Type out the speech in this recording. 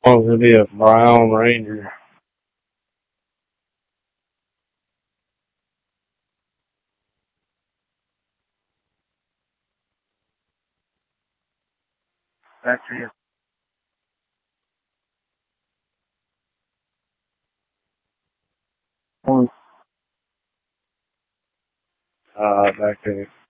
Oh, it'll be a brown Ranger. Back to you. Back to you.